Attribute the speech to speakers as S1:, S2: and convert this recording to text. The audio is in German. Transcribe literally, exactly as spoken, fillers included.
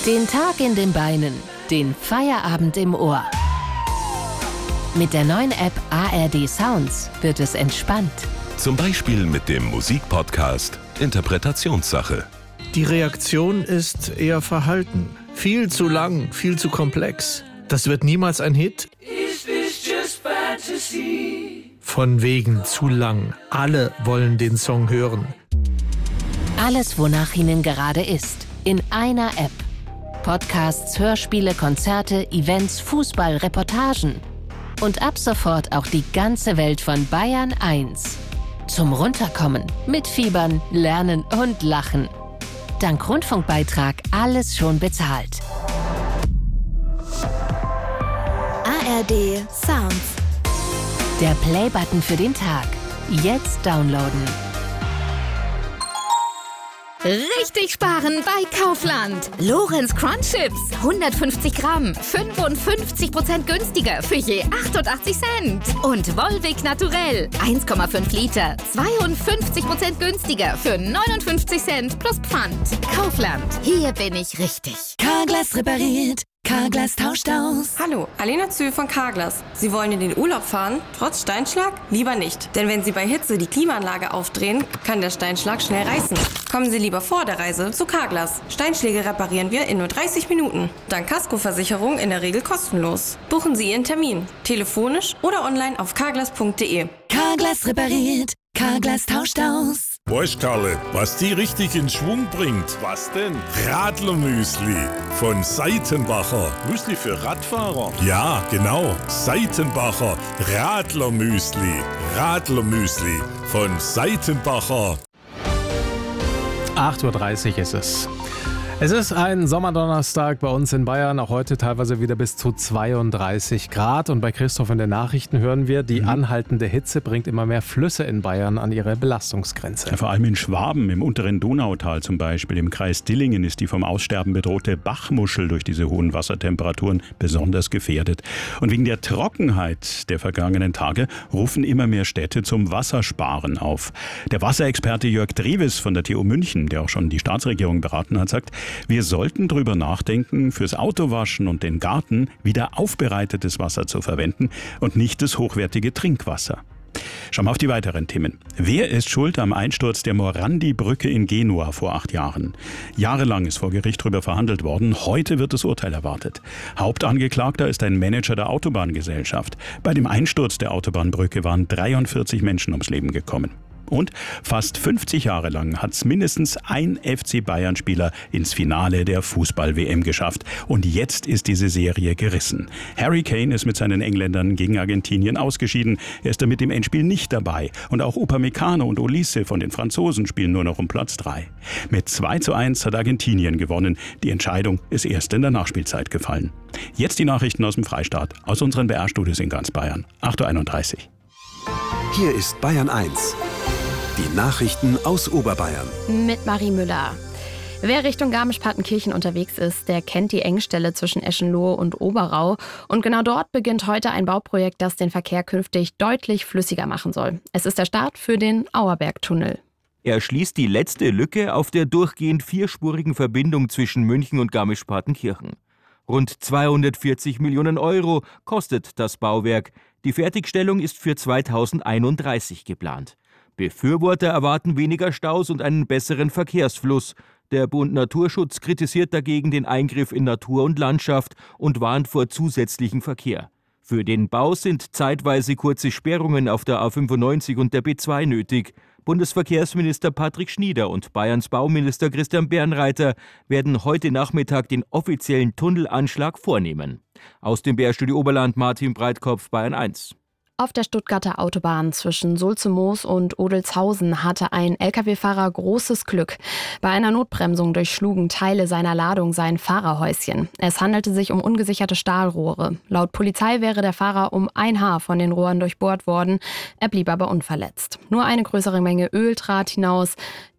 S1: Den Tag in den Beinen, den Feierabend im Ohr. Mit der neuen App A R D Sounds wird es entspannt.
S2: Zum Beispiel mit dem Musikpodcast Interpretationssache.
S3: Die Reaktion ist eher verhalten. Viel zu lang, viel zu komplex. Das wird niemals ein Hit.
S4: Is this just fantasy?
S3: Von wegen zu lang. Alle wollen den Song hören.
S1: Alles, wonach Ihnen gerade ist, in einer App. Podcasts, Hörspiele, Konzerte, Events, Fußball, Reportagen. Und ab sofort auch die ganze Welt von Bayern eins. Zum Runterkommen, mitfiebern, lernen und lachen. Dank Rundfunkbeitrag alles schon bezahlt.
S5: A R D Sounds.
S1: Der Play-Button für den Tag. Jetzt downloaden.
S5: Richtig sparen bei Kaufland. Lorenz Crunch Chips, hundertfünfzig Gramm, fünfundfünfzig Prozent günstiger für je achtundachtzig Cent. Und Volvic Naturell, eins Komma fünf Liter, zweiundfünfzig Prozent günstiger für neunundfünfzig Cent plus Pfand. Kaufland, hier bin ich richtig.
S6: Carglass repariert, Carglass tauscht aus.
S7: Hallo, Alena Zühl von Carglass. Sie wollen in den Urlaub fahren, trotz Steinschlag? Lieber nicht. Denn wenn Sie bei Hitze die Klimaanlage aufdrehen, kann der Steinschlag schnell reißen. Kommen Sie lieber vor der Reise zu Carglass. Steinschläge reparieren wir in nur dreißig Minuten. Dank Kaskoversicherung in der Regel kostenlos. Buchen Sie Ihren Termin, telefonisch oder online auf carglass punkt de.
S6: Carglass repariert, Carglass tauscht aus.
S8: Weißt Karle, was die richtig in Schwung bringt?
S2: Was denn?
S8: Radlermüsli von Seitenbacher.
S2: Müsli für Radfahrer?
S8: Ja, genau. Seitenbacher Radlermüsli. Radlermüsli von Seitenbacher.
S9: acht Uhr dreißig ist es. Es ist ein Sommerdonnerstag bei uns in Bayern, auch heute teilweise wieder bis zu zweiunddreißig Grad. Und bei Christoph in den Nachrichten hören wir, die anhaltende Hitze bringt immer mehr Flüsse in Bayern an ihre Belastungsgrenze.
S10: Ja, vor allem in Schwaben, im unteren Donautal zum Beispiel, im Kreis Dillingen ist die vom Aussterben bedrohte Bachmuschel durch diese hohen Wassertemperaturen besonders gefährdet. Und wegen der Trockenheit der vergangenen Tage rufen immer mehr Städte zum Wassersparen auf. Der Wasserexperte Jörg Drewes von der T U München, der auch schon die Staatsregierung beraten hat, sagt, wir sollten drüber nachdenken, fürs Autowaschen und den Garten wieder aufbereitetes Wasser zu verwenden und nicht das hochwertige Trinkwasser. Schauen wir auf die weiteren Themen. Wer ist schuld am Einsturz der Morandi-Brücke in Genua vor acht Jahren? Jahrelang ist vor Gericht darüber verhandelt worden. Heute wird das Urteil erwartet. Hauptangeklagter ist ein Manager der Autobahngesellschaft. Bei dem Einsturz der Autobahnbrücke waren dreiundvierzig Menschen ums Leben gekommen. Und fast fünfzig Jahre lang hat es mindestens ein F C Bayern-Spieler ins Finale der Fußball-W M geschafft. Und jetzt ist diese Serie gerissen. Harry Kane ist mit seinen Engländern gegen Argentinien ausgeschieden. Er ist damit im Endspiel nicht dabei. Und auch Upamecano und Olise von den Franzosen spielen nur noch um Platz drei. Mit zwei zu eins hat Argentinien gewonnen. Die Entscheidung ist erst in der Nachspielzeit gefallen. Jetzt die Nachrichten aus dem Freistaat, aus unseren B R-Studios in ganz Bayern. acht Uhr einunddreißig.
S11: Hier ist Bayern eins. Die Nachrichten aus Oberbayern.
S12: Mit Marie Müller. Wer Richtung Garmisch-Partenkirchen unterwegs ist, der kennt die Engstelle zwischen Eschenlohe und Oberau. Und genau dort beginnt heute ein Bauprojekt, das den Verkehr künftig deutlich flüssiger machen soll. Es ist der Start für den Auerbergtunnel.
S13: Er schließt die letzte Lücke auf der durchgehend vierspurigen Verbindung zwischen München und Garmisch-Partenkirchen. Rund zweihundertvierzig Millionen Euro kostet das Bauwerk. Die Fertigstellung ist für zweitausendeinunddreißig geplant. Befürworter erwarten weniger Staus und einen besseren Verkehrsfluss. Der Bund Naturschutz kritisiert dagegen den Eingriff in Natur und Landschaft und warnt vor zusätzlichem Verkehr. Für den Bau sind zeitweise kurze Sperrungen auf der A fünfundneunzig und der B zwei nötig. Bundesverkehrsminister Patrick Schnieder und Bayerns Bauminister Christian Bernreiter werden heute Nachmittag den offiziellen Tunnelanschlag vornehmen. Aus dem B R-Studio Oberland Martin Breitkopf, Bayern eins.
S12: Auf der Stuttgarter Autobahn zwischen Sulze-Moos und Odelzhausen hatte ein L K W-Fahrer großes Glück. Bei einer Notbremsung durchschlugen Teile seiner Ladung sein Fahrerhäuschen. Es handelte sich um ungesicherte Stahlrohre. Laut Polizei wäre der Fahrer um ein Haar von den Rohren durchbohrt worden. Er blieb aber unverletzt. Nur eine größere Menge Öl trat hinaus.